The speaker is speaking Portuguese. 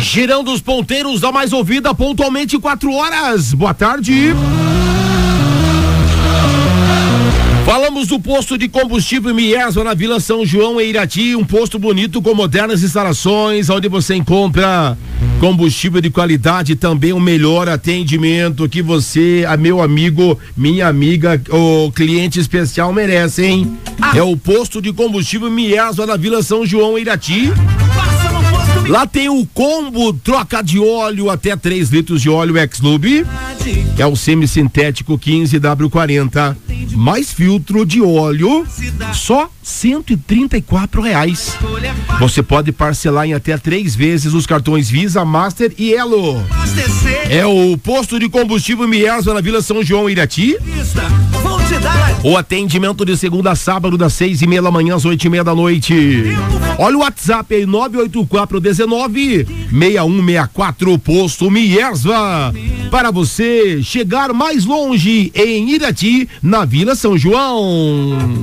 Girando os ponteiros da mais ouvida pontualmente 4 horas. Boa tarde. Falamos do posto de combustível Miesva na Vila São João, em Irati, um posto bonito com modernas instalações, onde você encontra combustível de qualidade, também o melhor atendimento que você, meu amigo, minha amiga, o cliente especial merece, hein? É o posto de combustível Miesva na Vila São João, em Irati. Lá tem o combo troca de óleo até 3 litros de óleo X-Lube, que é o semissintético 15W40, mais filtro de óleo, só R$134. Você pode parcelar em até 3 vezes os cartões Visa, Master e Elo. É o posto de combustível Miesva na Vila São João, Irati. O atendimento de segunda a sábado, das 6:30 da manhã às 8:30 da noite. Olha o WhatsApp aí, 98419-6164, posto Miesva, para você chegar mais longe em Irati, na Vila São João.